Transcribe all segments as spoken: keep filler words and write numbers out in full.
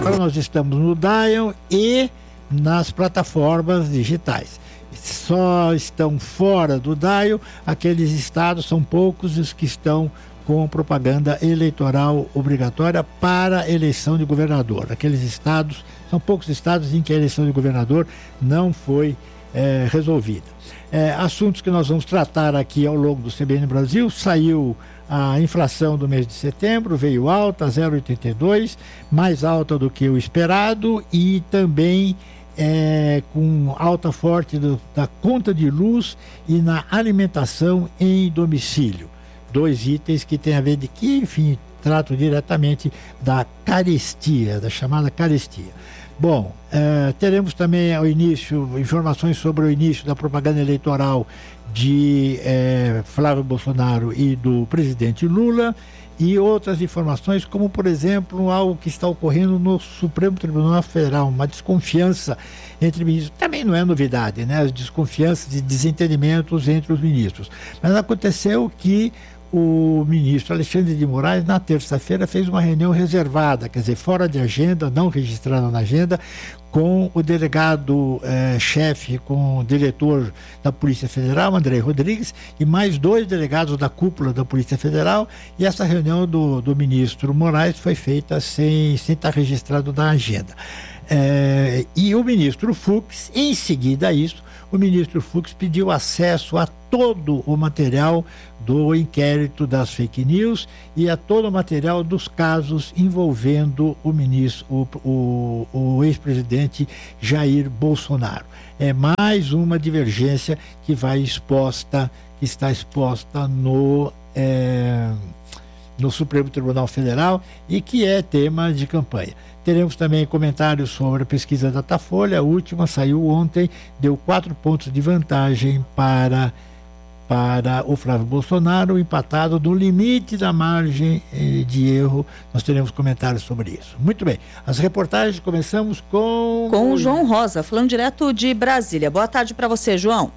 Agora nós estamos no Dial e nas plataformas digitais. Só estão fora do Dial aqueles estados, são poucos os que estão com propaganda eleitoral obrigatória para a eleição de governador. Aqueles estados, são poucos estados em que a eleição de governador não foi é, resolvida. É, assuntos que nós vamos tratar aqui ao longo do C B N Brasil. Saiu a inflação do mês de setembro, veio alta, zero vírgula oitenta e dois, mais alta do que o esperado, e também é, com alta forte do, da conta de luz e na alimentação em domicílio. Dois itens que têm a ver de que, enfim, tratam diretamente da carestia, da chamada carestia. Bom, eh, teremos também ao início informações sobre o início da propaganda eleitoral de eh, Flávio Bolsonaro e do presidente Lula, e outras informações, como por exemplo algo que está ocorrendo no Supremo Tribunal Federal, uma desconfiança entre ministros. Também não é novidade, né? As desconfianças e desentendimentos entre os ministros. Mas aconteceu que o ministro Alexandre de Moraes, na terça-feira, fez uma reunião reservada, quer dizer, fora de agenda, não registrada na agenda, com o delegado-chefe, eh, com o diretor da Polícia Federal, Andrei Rodrigues, e mais dois delegados da cúpula da Polícia Federal, e essa reunião do, do ministro Moraes foi feita sem, sem estar registrado na agenda. É, e o ministro Fux, em seguida a isso, o ministro Fux pediu acesso a todo o material do inquérito das fake news e a todo o material dos casos envolvendo o ministro, o, o, o ex-presidente Jair Bolsonaro. É mais uma divergência que vai exposta, que está exposta no, é, no Supremo Tribunal Federal e que é tema de campanha. Teremos também comentários sobre a pesquisa Datafolha, a última saiu ontem, deu quatro pontos de vantagem para, para o Flávio Bolsonaro, empatado no limite da margem eh, de erro. Nós teremos comentários sobre isso. Muito bem, as reportagens começamos com... Com o João Rosa, falando direto de Brasília. Boa tarde para você, João.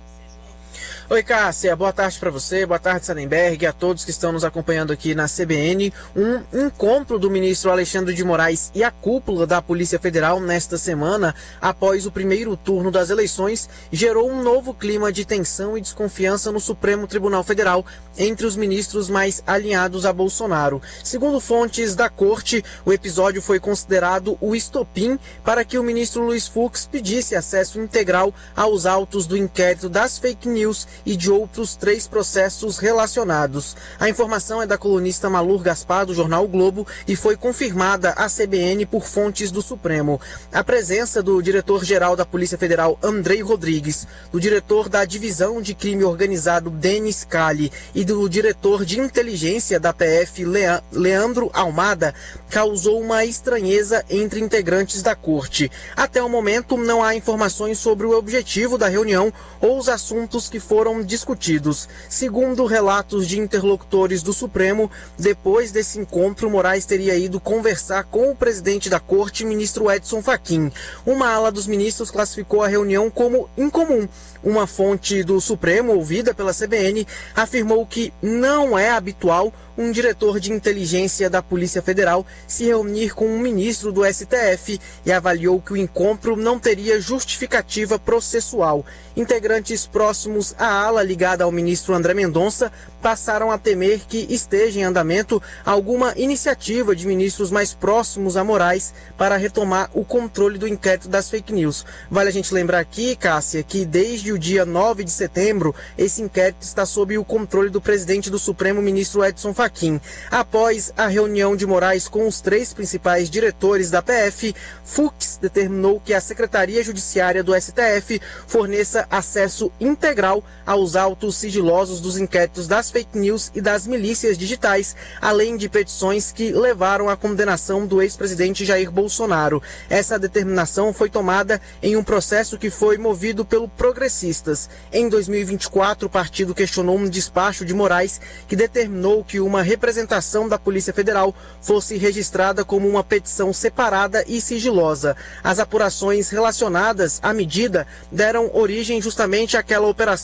Oi, Cássia, boa tarde para você, boa tarde, Sarenberg, a todos que estão nos acompanhando aqui na C B N. Um encontro do ministro Alexandre de Moraes e a cúpula da Polícia Federal nesta semana, após o primeiro turno das eleições, gerou um novo clima de tensão e desconfiança no Supremo Tribunal Federal entre os ministros mais alinhados a Bolsonaro. Segundo fontes da corte, o episódio foi considerado o estopim para que o ministro Luiz Fux pedisse acesso integral aos autos do inquérito das fake news e de outros três processos relacionados. A informação é da colunista Malur Gaspar, do jornal o Globo, e foi confirmada à C B N por fontes do Supremo. A presença do diretor-geral da Polícia Federal, Andrei Rodrigues, do diretor da Divisão de Crime Organizado, Denis Cali, e do diretor de inteligência da P F, Leandro Almada, causou uma estranheza entre integrantes da corte. Até o momento, não há informações sobre o objetivo da reunião ou os assuntos que foram discutidos. Segundo relatos de interlocutores do Supremo, depois desse encontro, Moraes teria ido conversar com o presidente da corte, ministro Edson Fachin. Uma ala dos ministros classificou a reunião como incomum. Uma fonte do Supremo, ouvida pela C B N, afirmou que não é habitual um diretor de inteligência da Polícia Federal se reunir com um ministro do S T F e avaliou que o encontro não teria justificativa processual. Integrantes próximos à ala ligada ao ministro André Mendonça passaram a temer que esteja em andamento alguma iniciativa de ministros mais próximos a Moraes para retomar o controle do inquérito das fake news. Vale a gente lembrar aqui, Cássia, que desde o dia nove de setembro, esse inquérito está sob o controle do presidente do Supremo, ministro Edson Fachin. Após a reunião de Moraes com os três principais diretores da P F, Fux determinou que a Secretaria Judiciária do S T F forneça acesso integral aos autos sigilosos dos inquéritos das fake news e das milícias digitais, além de petições que levaram à condenação do ex-presidente Jair Bolsonaro. Essa determinação foi tomada em um processo que foi movido pelo Progressistas. Em dois mil e vinte e quatro, o partido questionou um despacho de Moraes que determinou que uma representação da Polícia Federal fosse registrada como uma petição separada e sigilosa. As apurações relacionadas à medida deram origem justamente àquela operação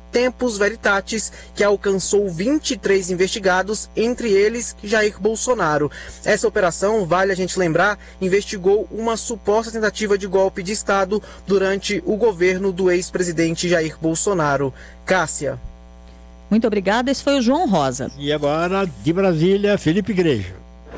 Tempus Veritatis, que alcançou vinte e três investigados, entre eles Jair Bolsonaro. Essa operação, vale a gente lembrar, investigou uma suposta tentativa de golpe de Estado durante o governo do ex-presidente Jair Bolsonaro. Cássia. Muito obrigada, esse foi o João Rosa. E agora, de Brasília, Felipe Igreja.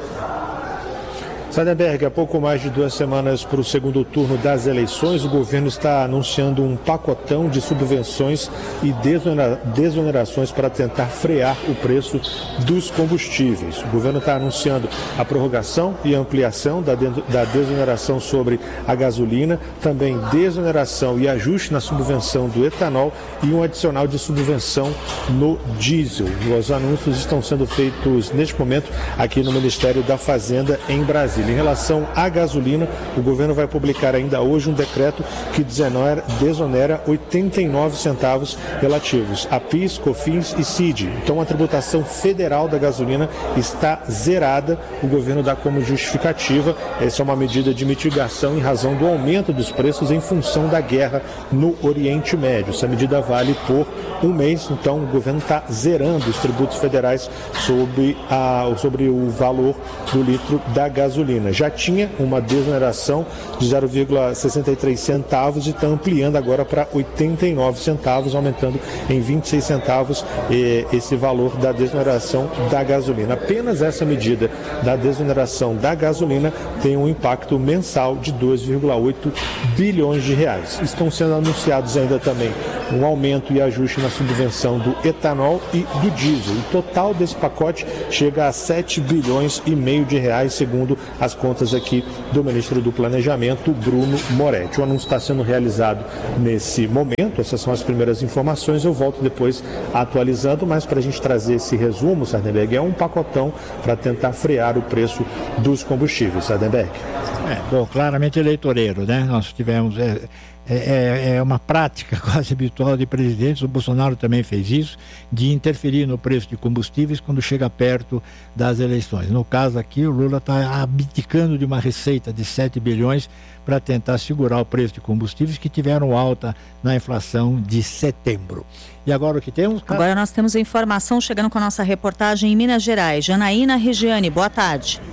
Sardenberg, há pouco mais de duas semanas para o segundo turno das eleições, o governo está anunciando um pacotão de subvenções e desonerações para tentar frear o preço dos combustíveis. O governo está anunciando a prorrogação e ampliação da, da desoneração sobre a gasolina, também desoneração e ajuste na subvenção do etanol e um adicional de subvenção no diesel. Os anúncios estão sendo feitos neste momento aqui no Ministério da Fazenda em Brasília. Em relação à gasolina, o governo vai publicar ainda hoje um decreto que desonera oitenta e nove centavos relativos a PIS, COFINS e C I D. Então a tributação federal da gasolina está zerada. O governo dá como justificativa, essa é uma medida de mitigação em razão do aumento dos preços em função da guerra no Oriente Médio. Essa medida vale por um mês, então o governo está zerando os tributos federais sobre, a, sobre o valor do litro da gasolina. Já tinha uma desoneração de zero vírgula sessenta e três centavos e está ampliando agora para oitenta e nove centavos, aumentando em vinte e seis centavos eh, esse valor da desoneração da gasolina. Apenas essa medida da desoneração da gasolina tem um impacto mensal de dois vírgula oito bilhões de reais. Estão sendo anunciados ainda também um aumento e ajuste na subvenção do etanol e do diesel. O total desse pacote chega a sete bilhões e meio de reais, segundo as contas aqui do ministro do Planejamento, Bruno Moretti. O anúncio está sendo realizado nesse momento, essas são as primeiras informações, eu volto depois atualizando, mas para a gente trazer esse resumo, Sardenberg, é um pacotão para tentar frear o preço dos combustíveis, Sardenberg. É, bom, claramente eleitoreiro, né? Nós tivemos... É... É, é uma prática quase habitual de presidentes, o Bolsonaro também fez isso, de interferir no preço de combustíveis quando chega perto das eleições. No caso aqui, o Lula está abdicando de uma receita de sete bilhões para tentar segurar o preço de combustíveis que tiveram alta na inflação de setembro. E agora o que temos? Agora nós temos a informação chegando com a nossa reportagem em Minas Gerais. Janaína Regiane, boa tarde.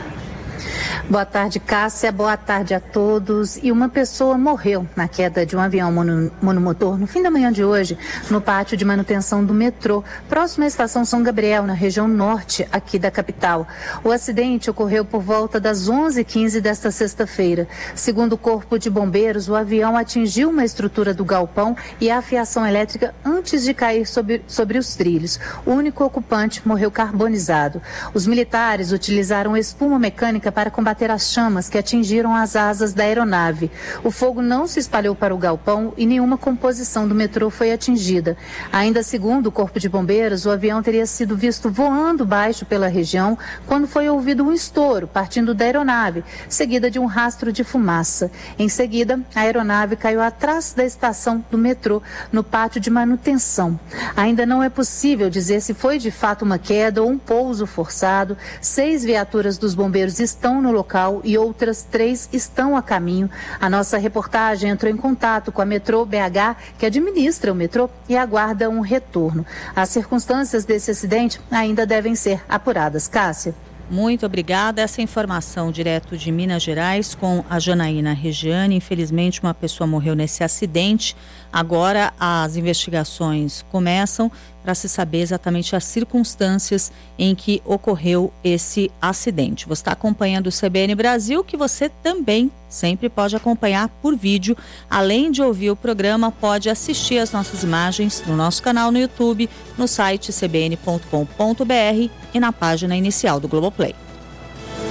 Boa tarde, Cássia. Boa tarde a todos. E uma pessoa morreu na queda de um avião mono, monomotor no fim da manhã de hoje, no pátio de manutenção do metrô, próximo à estação São Gabriel, na região norte aqui da capital. O acidente ocorreu por volta das onze e quinze desta sexta-feira. Segundo o Corpo de Bombeiros, o avião atingiu uma estrutura do galpão e a fiação elétrica antes de cair sobre, sobre os trilhos. O único ocupante morreu carbonizado. Os militares utilizaram espuma mecânica para combater as chamas que atingiram as asas da aeronave. O fogo não se espalhou para o galpão e nenhuma composição do metrô foi atingida. Ainda segundo o Corpo de Bombeiros, o avião teria sido visto voando baixo pela região quando foi ouvido um estouro partindo da aeronave, seguida de um rastro de fumaça. Em seguida, a aeronave caiu atrás da estação do metrô, no pátio de manutenção. Ainda não é possível dizer se foi de fato uma queda ou um pouso forçado. Seis viaturas dos bombeiros estão no local e outras três estão a caminho. A nossa reportagem entrou em contato com a Metrô B H, que administra o metrô, e aguarda um retorno. As circunstâncias desse acidente ainda devem ser apuradas. Cássia. Muito obrigada. Essa informação direto de Minas Gerais com a Janaína Regiane. Infelizmente, uma pessoa morreu nesse acidente. Agora as investigações começam para se saber exatamente as circunstâncias em que ocorreu esse acidente. Você está acompanhando o C B N Brasil, que você também sempre pode acompanhar por vídeo. Além de ouvir o programa, pode assistir as nossas imagens no nosso canal no YouTube, no site c b n ponto com ponto b r e na página inicial do Globoplay.